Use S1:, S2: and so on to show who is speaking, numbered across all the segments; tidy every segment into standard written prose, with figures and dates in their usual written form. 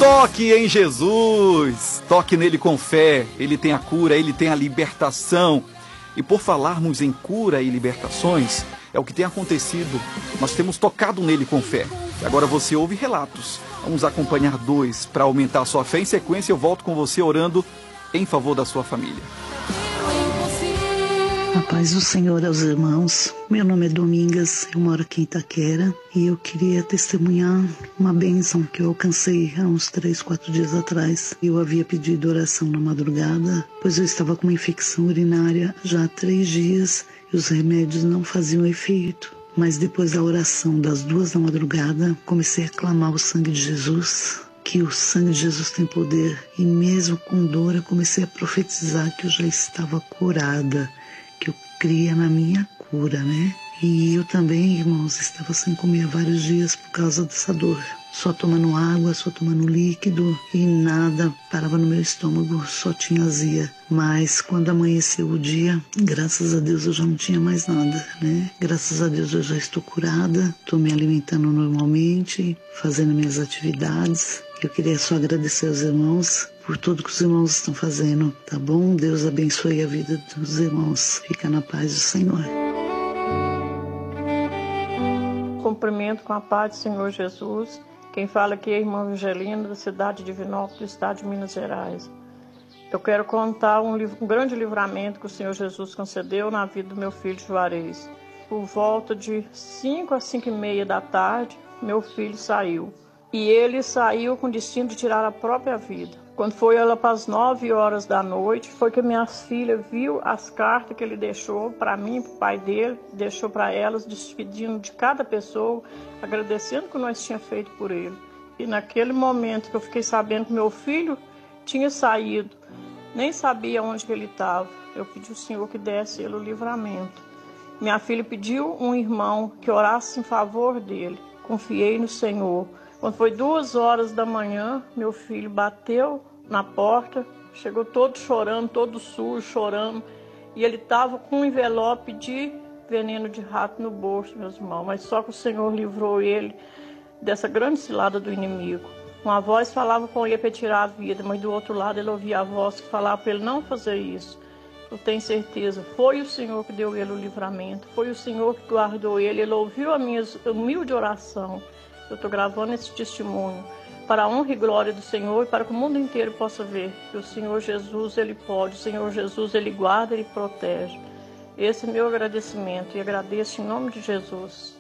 S1: Toque em Jesus, toque nele com fé, ele tem a cura, ele tem a libertação. E por falarmos em cura e libertações, é o que tem acontecido, nós temos tocado nele com fé. E agora você ouve relatos, vamos acompanhar dois para aumentar a sua fé. Em sequência eu volto com você orando em favor da sua família.
S2: A paz do Senhor aos irmãos. Meu nome é Domingas, eu moro aqui em Itaquera e eu queria testemunhar uma bênção que eu alcancei há uns 3, 4 dias atrás. Eu havia pedido oração na madrugada, pois eu estava com uma infecção urinária já há 3 dias e os remédios não faziam efeito. Mas depois da oração das 2 da madrugada, comecei a clamar o sangue de Jesus, que o sangue de Jesus tem poder, e mesmo com dor eu comecei a profetizar que eu já estava curada, que eu cria na minha cura, né? E eu também, irmãos, estava sem comer há vários dias por causa dessa dor. Só tomando água, só tomando líquido e nada parava no meu estômago, só tinha azia. Mas quando amanheceu o dia, graças a Deus eu já não tinha mais nada, né? Graças a Deus eu já estou curada, estou me alimentando normalmente, fazendo minhas atividades. Eu queria só agradecer aos irmãos por tudo que os irmãos estão fazendo, tá bom? Deus abençoe a vida dos irmãos. Fica na paz do Senhor.
S3: Cumprimento com a paz do Senhor Jesus. Quem fala aqui é a irmã Angelina, da cidade de Divinópolis, do estado de Minas Gerais. Eu quero contar um grande livramento que o Senhor Jesus concedeu na vida do meu filho Juarez. Por volta de 5 às 5:30 da tarde, meu filho saiu. E ele saiu com o destino de tirar a própria vida. Quando foi ela para as 9 horas da noite, foi que minha filha viu as cartas que ele deixou para mim, para o pai dele, deixou para elas, despedindo de cada pessoa, agradecendo o que nós tínhamos feito por ele. E naquele momento que eu fiquei sabendo que meu filho tinha saído, nem sabia onde que ele estava, eu pedi ao Senhor que desse ele o livramento. Minha filha pediu um irmão que orasse em favor dele. Confiei no Senhor. Quando foi 2 horas da manhã, meu filho bateu na porta, chegou todo chorando, todo sujo, chorando, e ele estava com um envelope de veneno de rato no bolso, meus irmãos, mas só que o Senhor livrou ele dessa grande cilada do inimigo. Uma voz falava com ele para tirar a vida, mas do outro lado ele ouvia a voz que falava para ele não fazer isso. Eu tenho certeza, foi o Senhor que deu ele o livramento, foi o Senhor que guardou ele, ele ouviu a minha humilde oração. Eu estou gravando esse testemunho para a honra e glória do Senhor e para que o mundo inteiro possa ver que o Senhor Jesus, Ele pode, o Senhor Jesus, Ele guarda, Ele protege. Esse é meu agradecimento e agradeço em nome de Jesus.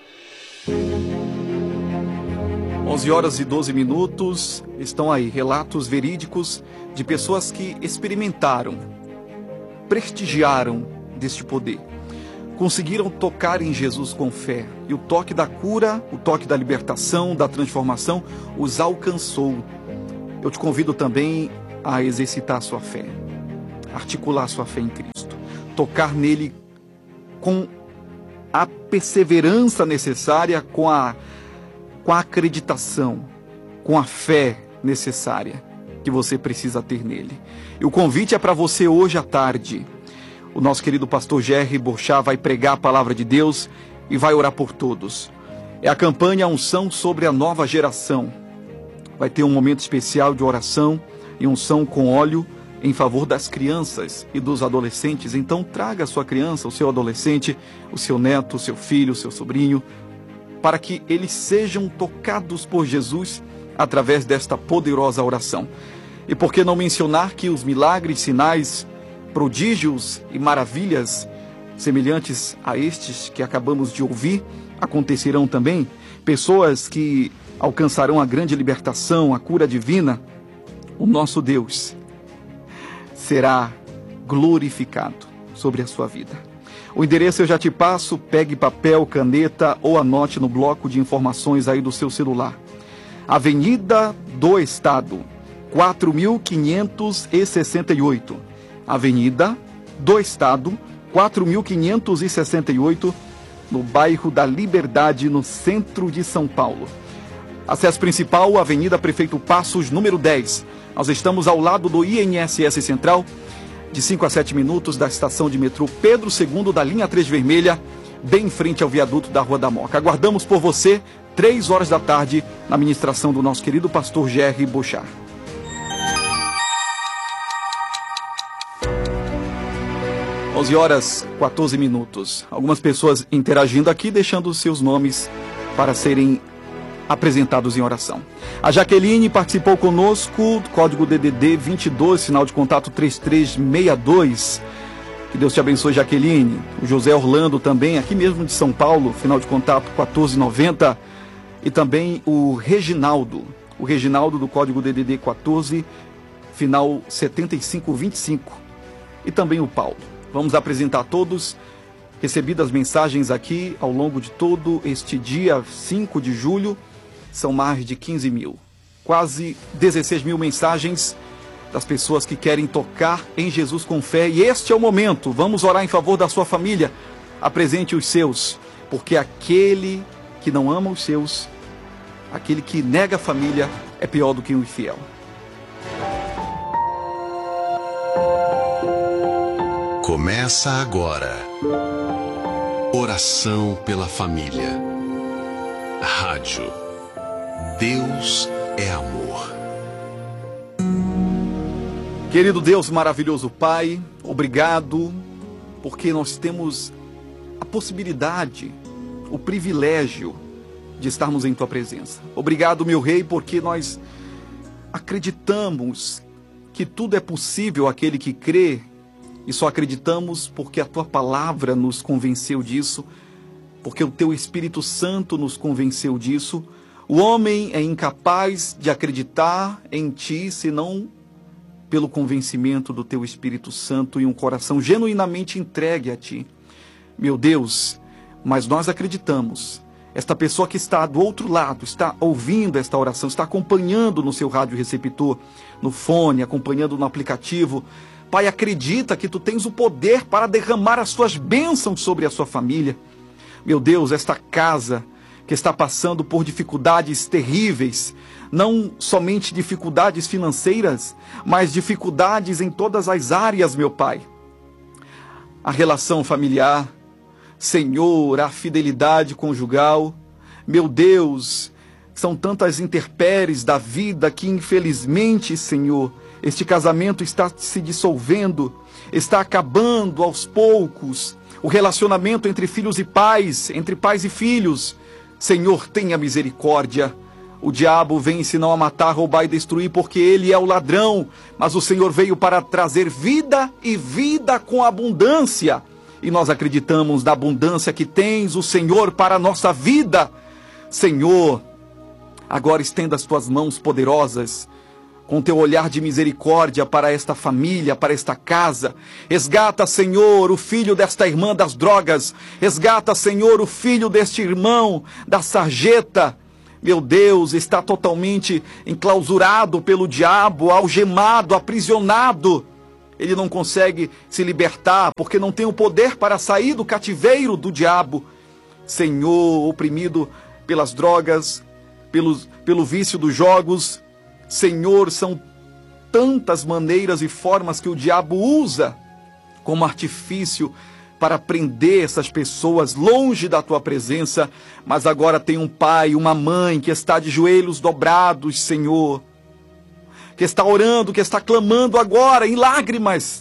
S1: 11h12, estão aí relatos verídicos de pessoas que experimentaram, prestigiaram deste poder. Conseguiram tocar em Jesus com fé. E o toque da cura, o toque da libertação, da transformação, os alcançou. Eu te convido também a exercitar a sua fé. Articular a sua fé em Cristo. Tocar nele com a perseverança necessária, com a acreditação, com a fé necessária que você precisa ter nele. E o convite é para você hoje à tarde. O nosso querido pastor Jerry Borchá vai pregar a palavra de Deus e vai orar por todos. É a campanha Unção sobre a Nova Geração. Vai ter um momento especial de oração e unção com óleo em favor das crianças e dos adolescentes. Então traga a sua criança, o seu adolescente, o seu neto, o seu filho, o seu sobrinho, para que eles sejam tocados por Jesus através desta poderosa oração. E por que não mencionar que os milagres, sinais, prodígios e maravilhas semelhantes a estes que acabamos de ouvir acontecerão também? Pessoas que alcançarão a grande libertação, a cura divina. O nosso Deus será glorificado sobre a sua vida. O endereço eu já te passo, pegue papel, caneta ou anote no bloco de informações aí do seu celular. Avenida do Estado, 4568. Avenida do Estado, 4568, no bairro da Liberdade, no centro de São Paulo. Acesso principal, Avenida Prefeito Passos, número 10. Nós estamos ao lado do INSS Central, de 5 a 7 minutos da estação de metrô Pedro II, da linha 3 vermelha, bem em frente ao viaduto da Rua da Moca. Aguardamos por você 3 horas da tarde, na ministração do nosso querido pastor Jerry Bochá. Onze horas 14 minutos. Algumas pessoas interagindo aqui, deixando os seus nomes para serem apresentados em oração. A Jaqueline participou conosco, código DDD 22, sinal de contato 3362. Que Deus te abençoe, Jaqueline. O José Orlando também, aqui mesmo de São Paulo, final de contato 1490. E também o Reginaldo do código DDD 14, final 7525. E também o Paulo. Vamos apresentar a todos. Recebidas mensagens aqui ao longo de todo este dia 5 de julho, são mais de 15 mil. Quase 16 mil mensagens das pessoas que querem tocar em Jesus com fé. E este é o momento. Vamos orar em favor da sua família. Apresente os seus, porque aquele que não ama os seus, aquele que nega a família, é pior do que um infiel.
S4: Começa agora. Oração pela família. Rádio. Deus é amor.
S1: Querido Deus, maravilhoso Pai, obrigado, porque nós temos a possibilidade, o privilégio de estarmos em Tua presença. Obrigado, meu Rei, porque nós acreditamos que tudo é possível àquele que crê. E só acreditamos porque a Tua palavra nos convenceu disso, porque o Teu Espírito Santo nos convenceu disso. O homem é incapaz de acreditar em Ti, senão pelo convencimento do Teu Espírito Santo e um coração genuinamente entregue a Ti. Meu Deus, mas nós acreditamos. Esta pessoa que está do outro lado, está ouvindo esta oração, está acompanhando no seu rádio receptor, no fone, acompanhando no aplicativo. Pai, acredita que Tu tens o poder para derramar as Tuas bênçãos sobre a sua família. Meu Deus, esta casa que está passando por dificuldades terríveis, não somente dificuldades financeiras, mas dificuldades em todas as áreas, meu Pai. A relação familiar, Senhor, a fidelidade conjugal, meu Deus, são tantas intempéries da vida que infelizmente, Senhor, este casamento está se dissolvendo, está acabando aos poucos. O relacionamento entre filhos e pais, entre pais e filhos. Senhor, tenha misericórdia. O diabo vem senão a matar, roubar e destruir, porque ele é o ladrão. Mas o Senhor veio para trazer vida e vida com abundância. E nós acreditamos na abundância que tens o Senhor para a nossa vida. Senhor, agora estenda as Tuas mãos poderosas, com Teu olhar de misericórdia para esta família, para esta casa. Resgata, Senhor, o filho desta irmã das drogas. Resgata, Senhor, o filho deste irmão da sarjeta. Meu Deus, está totalmente enclausurado pelo diabo, algemado, aprisionado. Ele não consegue se libertar, porque não tem o poder para sair do cativeiro do diabo. Senhor, oprimido pelas drogas, pelo vício dos jogos. Senhor, são tantas maneiras e formas que o diabo usa como artifício para prender essas pessoas longe da Tua presença. Mas agora tem um pai, uma mãe que está de joelhos dobrados, Senhor, que está orando, que está clamando agora em lágrimas.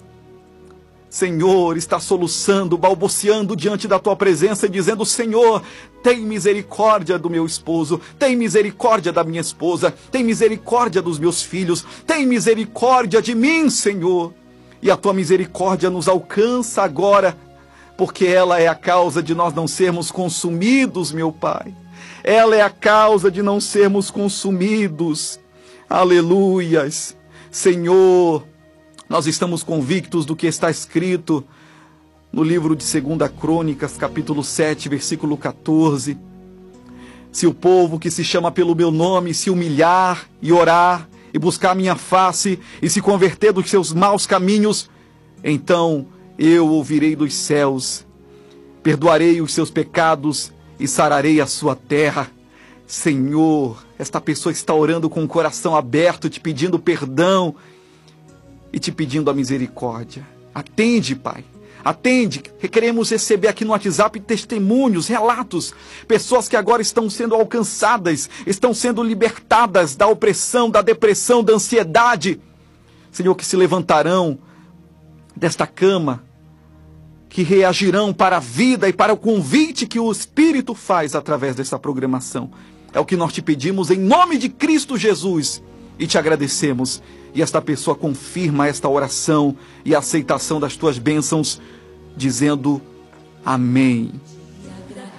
S1: Senhor, está soluçando, balbuciando diante da Tua presença e dizendo: Senhor, tem misericórdia do meu esposo, tem misericórdia da minha esposa, tem misericórdia dos meus filhos, tem misericórdia de mim, Senhor. E a Tua misericórdia nos alcança agora, porque ela é a causa de nós não sermos consumidos, meu Pai. Ela é a causa de não sermos consumidos. Aleluias. Senhor, nós estamos convictos do que está escrito no livro de 2 Crônicas, capítulo 7, versículo 14. Se o povo que se chama pelo meu nome se humilhar e orar e buscar a minha face e se converter dos seus maus caminhos, então eu ouvirei dos céus, perdoarei os seus pecados e sararei a sua terra. Senhor, esta pessoa está orando com o coração aberto, te pedindo perdão e te pedindo a misericórdia. Atende, Pai. Atende, queremos receber aqui no WhatsApp testemunhos, relatos, pessoas que agora estão sendo alcançadas, estão sendo libertadas da opressão, da depressão, da ansiedade. Senhor, que se levantarão desta cama, que reagirão para a vida e para o convite que o Espírito faz através dessa programação. É o que nós te pedimos em nome de Cristo Jesus e te agradecemos. E esta pessoa confirma esta oração e a aceitação das tuas bênçãos, dizendo amém.